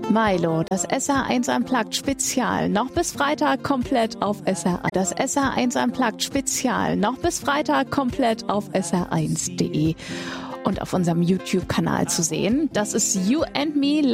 Milo, das SR1 Unplugged Spezial, noch bis Freitag komplett auf SR1. Das SR1 Unplugged Spezial, noch bis Freitag komplett auf sr1.de und auf unserem YouTube-Kanal zu sehen. Das ist You and Me.